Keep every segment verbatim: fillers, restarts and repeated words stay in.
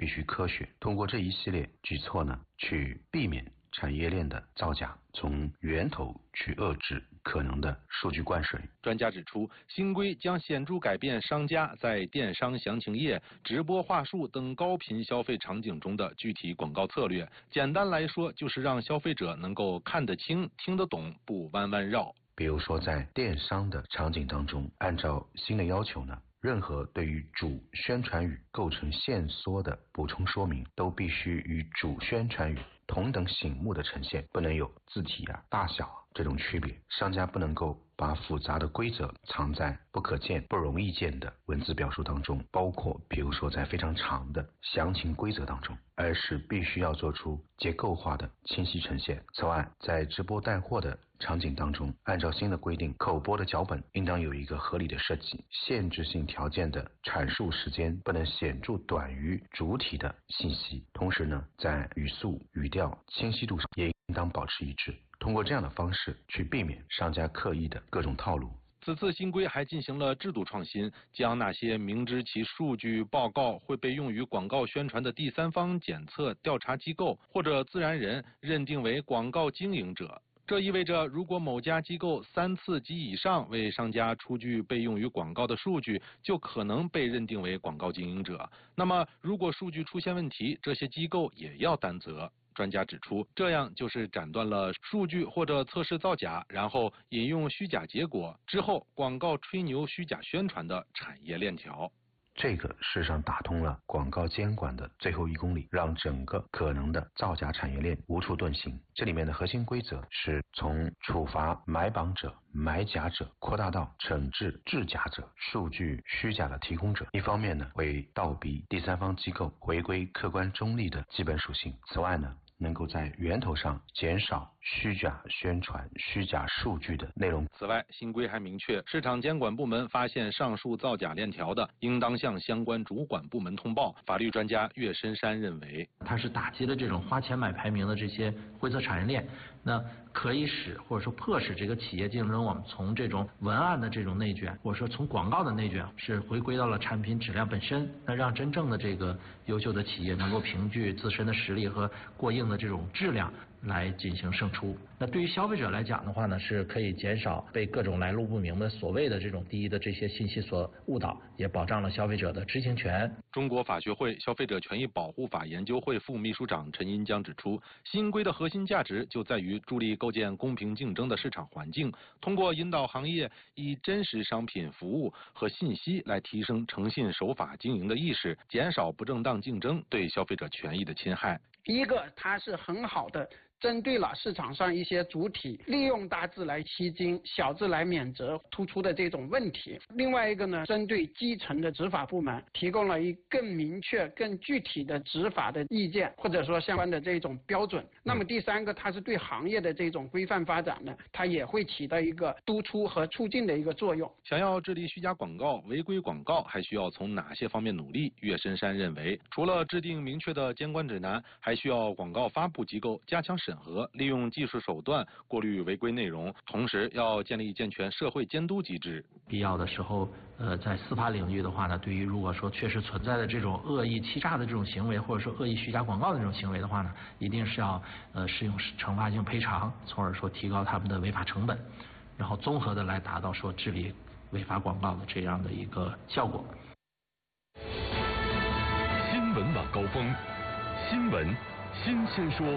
必须科学。通过这一系列举措呢，去避免产业链的造假，从源头去遏制可能的数据灌水。 专家指出，新规将显著改变商家在电商详情页、直播话术等高频消费场景中的具体广告策略。简单来说，就是让消费者能够看得清、听得懂，不弯弯绕。 比如说，在电商的场景当中，按照新的要求呢，任何对于主宣传语构成线索的补充说明，都必须与主宣传语同等醒目的呈现，不能有字体啊、大小啊这种区别。商家不能够把复杂的规则藏在不可见、不容易见的文字表述当中，包括比如说在非常长的详情规则当中，而是必须要做出结构化的清晰呈现。此外，在直播带货的场景当中，按照新的规定，口播的脚本应当有一个合理的设计，限制性条件的阐述时间不能显著短于主体的信息。同时呢，在语速、语调、清晰度上也应当保持一致。通过这样的方式去避免商家刻意的各种套路。 此次新规还进行了制度创新，将那些明知其数据报告会被用于广告宣传的第三方检测调查机构或者自然人认定为广告经营者。这意味着，如果某家机构三次及以上为商家出具被用于广告的数据，就可能被认定为广告经营者。那么，如果数据出现问题，这些机构也要担责。专家指出，这样就是斩断了数据或者测试造假，然后引用虚假结果之后广告吹牛虚假宣传的产业链条。 这个事实上打通了广告监管的最后一公里，让整个可能的造假产业链无处遁形。这里面的核心规则是从处罚买榜者、买假者扩大到惩治制假者、数据虚假的提供者。一方面呢，会倒逼第三方机构回归客观中立的基本属性。此外呢，能够在源头上减少虚假宣传、虚假数据的内容。 此外，新规还明确，市场监管部门发现上述造假链条的，应当向相关主管部门通报。法律专家岳深山认为， 它是打击了这种花钱买排名的这些灰色产业链，那可以使或者说迫使这个企业竞争，我们从这种文案的这种内卷，或者说从广告的内卷，是回归到了产品质量本身，那让真正的这个优秀的企业能够凭据自身的实力和过硬的这种质量来进行胜出。那对于消费者来讲的话呢，是可以减少被各种来路不明的所谓的这种低的这些信息所误导，也保障了消费者的知情权。 中国法学会消费者权益保护法研究会副秘书长陈银江指出，新规的核心价值就在于助力构建公平竞争的市场环境，通过引导行业以真实商品、服务和信息来提升诚信守法经营的意识，减少不正当竞争对消费者权益的侵害。 第一个，它是很好的针对了市场上一些主体利用大字来吸金、小字来免责突出的这种问题。另外一个呢，针对基层的执法部门提供了一更明确、更具体的执法的意见，或者说相关的这种标准。那么第三个，它是对行业的这种规范发展呢，它也会起到一个督促和促进的一个作用。 想要治理虚假广告、违规广告，还需要从哪些方面努力？岳深山认为，除了制定明确的监管指南，还需要广告发布机构加强审核，利用技术手段过滤违规内容，同时要建立健全社会监督机制。 必要的时候，呃，在司法领域的话呢，对于如果说确实存在的这种恶意欺诈的这种行为，或者说恶意虚假广告的这种行为的话呢，一定是要呃适用惩罚性赔偿，从而说提高他们的违法成本，然后综合的来达到说治理违法广告的这样的一个效果。 新闻晚高峰，新闻新鲜说。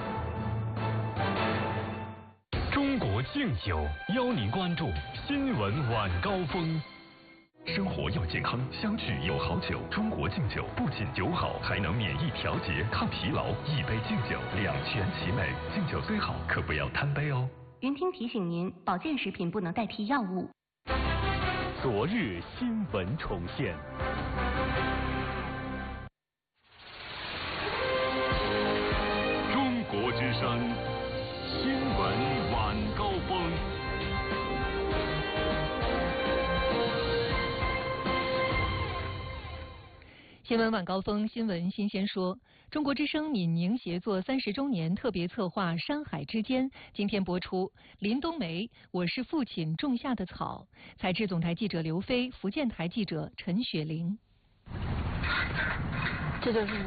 中国敬酒邀您关注新闻晚高峰。生活要健康，相聚有好酒。中国敬酒不仅酒好，还能免疫调节、抗疲劳。一杯敬酒，两全其美。敬酒虽好，可不要贪杯哦。 云听提醒您，保健食品不能代替药物。 昨日新闻重现。中国之声，新闻晚高峰。 新闻晚高峰，新闻新鲜说。中国之声闽宁协作三十周年特别策划《山海之间》今天播出。林冬梅，我是父亲种下的草。采制总台记者刘飞，福建台记者陈雪玲。 这就是